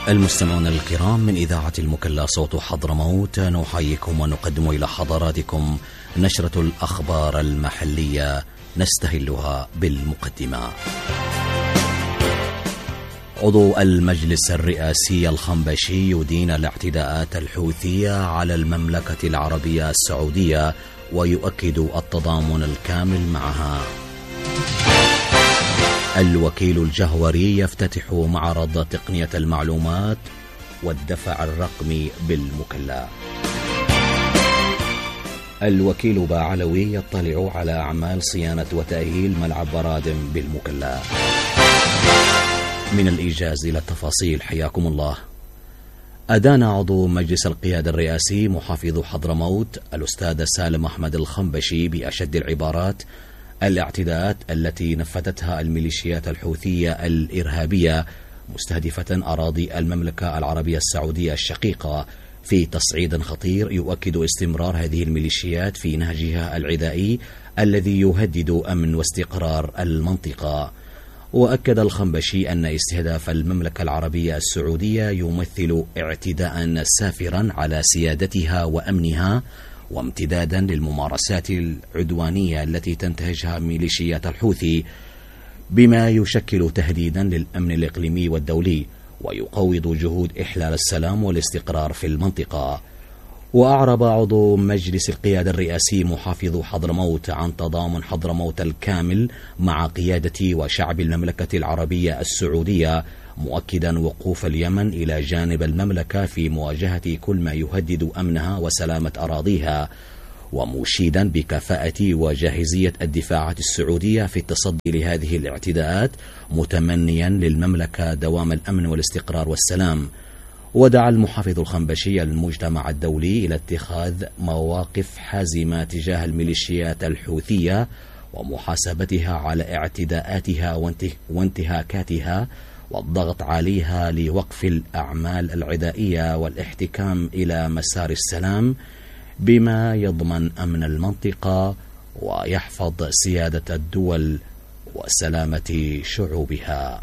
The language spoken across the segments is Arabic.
المستمعون الكرام من إذاعة المكلا صوت حضرموت، نحييكم ونقدم إلى حضراتكم نشرة الأخبار المحلية نستهلها بالمقدمة. عضو المجلس الرئاسي الخنبشي يدين الاعتداءات الحوثية على المملكة العربية السعودية ويؤكد التضامن الكامل معها. الوكيل الجهوري يفتتح معرض تقنية المعلومات والدفع الرقمي بالمكلا. الوكيل باعلوي يطلع على أعمال صيانة وتأهيل ملعب برادم بالمكلا. من الإيجاز إلى التفاصيل، حياكم الله. أدان عضو مجلس القيادة الرئاسي محافظ حضرموت الأستاذ سالم أحمد الخنبشي بأشد العبارات الاعتداءات التي نفذتها الميليشيات الحوثية الإرهابية مستهدفة أراضي المملكة العربية السعودية الشقيقة في تصعيد خطير يؤكد استمرار هذه الميليشيات في نهجها العدائي الذي يهدد أمن واستقرار المنطقة. وأكد الخنبشي أن استهداف المملكة العربية السعودية يمثل اعتداء سافرا على سيادتها وأمنها وامتدادا للممارسات العدوانية التي تنتهجها ميليشيات الحوثي، بما يشكل تهديدا للأمن الإقليمي والدولي ويقوض جهود إحلال السلام والاستقرار في المنطقة. وأعرب عضو مجلس القيادة الرئاسي محافظ حضرموت عن تضامن حضرموت الكامل مع قيادة وشعب المملكة العربية السعودية، مؤكدا وقوف اليمن إلى جانب المملكة في مواجهة كل ما يهدد أمنها وسلامة أراضيها، ومشيدا بكفاءة وجاهزية الدفاعات السعودية في التصدي لهذه الاعتداءات، متمنيا للمملكة دوام الأمن والاستقرار والسلام. ودعا المحافظ الخنبشي المجتمع الدولي إلى اتخاذ مواقف حازمة تجاه الميليشيات الحوثية ومحاسبتها على اعتداءاتها وانتهاكاتها والضغط عليها لوقف الأعمال العدائية والاحتكام إلى مسار السلام، بما يضمن أمن المنطقة ويحفظ سيادة الدول وسلامة شعوبها.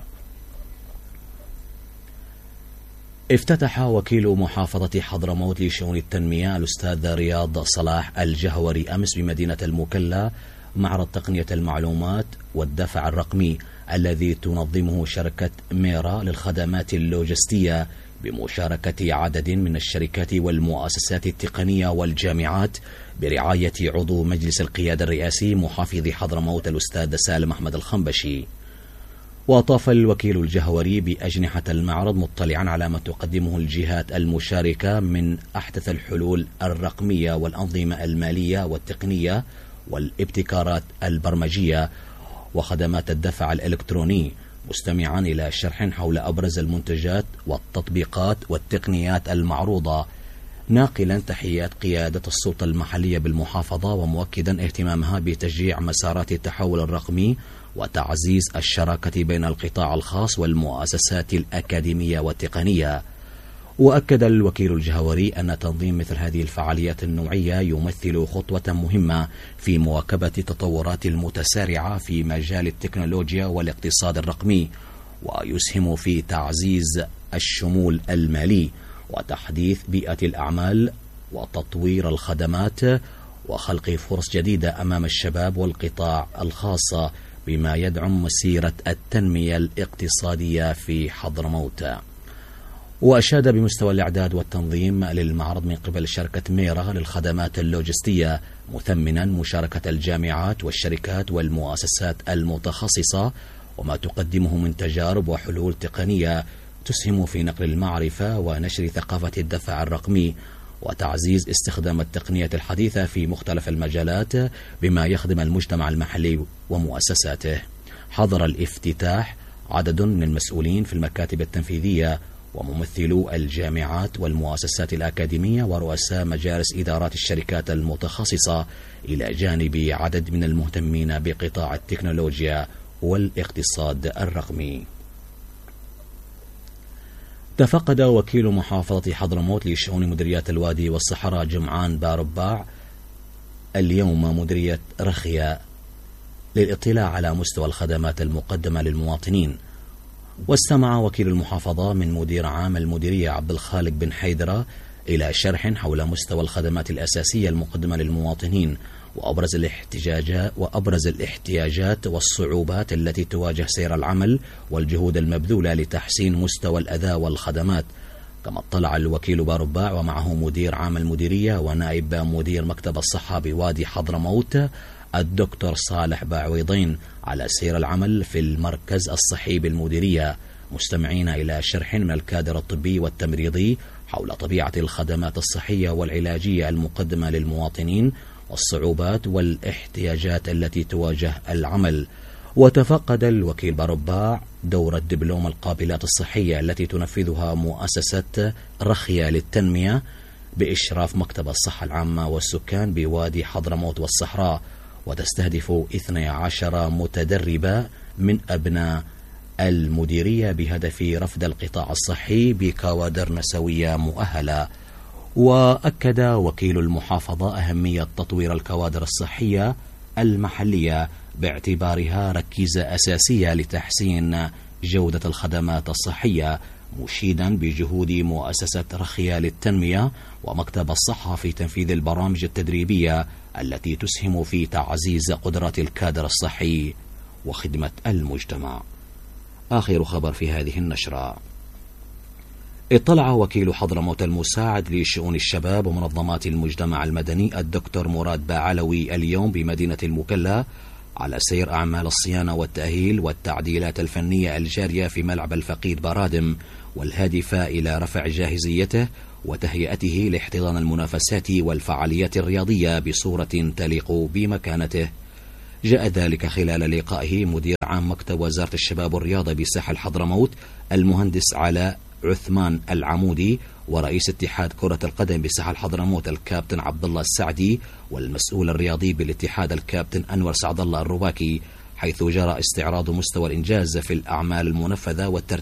افتتح وكيل محافظة حضرموت لشؤون التنمية الأستاذ رياض صلاح الجهوري أمس بمدينة المكلا معرض تقنية المعلومات والدفع الرقمي الذي تنظمه شركة ميرا للخدمات اللوجستية بمشاركة عدد من الشركات والمؤسسات التقنية والجامعات برعاية عضو مجلس القيادة الرئاسي محافظ حضرموت الأستاذ سالم أحمد الخنبشي. وأضاف الوكيل الجهوري بأجنحة المعرض مطلعا على ما تقدمه الجهات المشاركة من أحدث الحلول الرقمية والأنظمة المالية والتقنية والابتكارات البرمجية وخدمات الدفع الإلكتروني، مستمعا إلى شرح حول أبرز المنتجات والتطبيقات والتقنيات المعروضة، ناقلا تحيات قيادة السلطة المحلية بالمحافظة ومؤكدا اهتمامها بتشجيع مسارات التحول الرقمي وتعزيز الشراكة بين القطاع الخاص والمؤسسات الأكاديمية والتقنية. وأكد الوكيل الجهوري أن تنظيم مثل هذه الفعاليات النوعية يمثل خطوة مهمة في مواكبة التطورات المتسارعة في مجال التكنولوجيا والاقتصاد الرقمي، ويسهم في تعزيز الشمول المالي وتحديث بيئة الأعمال وتطوير الخدمات وخلق فرص جديدة أمام الشباب والقطاع الخاص، بما يدعم مسيرة التنمية الاقتصادية في حضرموت. وأشاد بمستوى الإعداد والتنظيم للمعرض من قبل شركة ميرا للخدمات اللوجستية، مثمنا مشاركة الجامعات والشركات والمؤسسات المتخصصة وما تقدمه من تجارب وحلول تقنية تسهم في نقل المعرفة ونشر ثقافة الدفع الرقمي وتعزيز استخدام التقنية الحديثة في مختلف المجالات بما يخدم المجتمع المحلي ومؤسساته. حضر الافتتاح عدد من المسؤولين في المكاتب التنفيذية وممثلو الجامعات والمؤسسات الأكاديمية ورؤساء مجالس إدارات الشركات المتخصصة، إلى جانب عدد من المهتمين بقطاع التكنولوجيا والاقتصاد الرقمي. تفقد وكيل محافظة حضرموت لشؤون مديريات الوادي والصحراء جمعان بارباع اليوم مديرية رخيا للاطلاع على مستوى الخدمات المقدمة للمواطنين، واستمع وكيل المحافظة من مدير عام المديرية عبد الخالق بن حيدرة إلى شرح حول مستوى الخدمات الأساسية المقدمة للمواطنين وأبرز الاحتياجات والصعوبات التي تواجه سير العمل والجهود المبذولة لتحسين مستوى الأداء والخدمات. كما اطلع الوكيل بارباع ومعه مدير عام المديرية ونائب مدير مكتب الصحة بوادي حضرموت الدكتور صالح باعويضين على سير العمل في المركز الصحي بالمديرية، مستمعين إلى شرح من الكادر الطبي والتمريضي حول طبيعة الخدمات الصحية والعلاجية المقدمة للمواطنين والصعوبات والاحتياجات التي تواجه العمل. وتفقد الوكيل بارباع دور الدبلوم القابلات الصحية التي تنفذها مؤسسة رخية للتنمية بإشراف مكتب الصحة العامة والسكان بوادي حضرموت والصحراء، وتستهدف 12 متدربة من أبناء المديرية بهدف رفد القطاع الصحي بكوادر نسوية مؤهلة. وأكد وكيل المحافظة أهمية تطوير الكوادر الصحية المحلية باعتبارها ركيزة أساسية لتحسين جودة الخدمات الصحية، مشيدا بجهود مؤسسة رخية للتنمية ومكتب الصحة في تنفيذ البرامج التدريبية التي تسهم في تعزيز قدرات الكادر الصحي وخدمة المجتمع. آخر خبر في هذه النشرة: اطلع وكيل حضرموت المساعد لشؤون الشباب ومنظمات المجتمع المدني الدكتور مراد باعلوي اليوم بمدينة المكلا على سير أعمال الصيانة والتأهيل والتعديلات الفنية الجارية في ملعب الفقيد بارادم، والهادفة إلى رفع جاهزيته وتهيئته لاحتضان المنافسات والفعاليات الرياضية بصورة تليق بمكانته. جاء ذلك خلال لقائه مدير عام مكتب وزارة الشباب والرياضة بساحل حضرموت المهندس علاء عثمان العمودي ورئيس اتحاد كرة القدم بساحل حضرموت الكابتن عبد الله السعدي والمسؤول الرياضي بالاتحاد الكابتن أنور سعد الله الرباكي، حيث جرى استعراض مستوى الإنجاز في الأعمال المنفذة والترتيب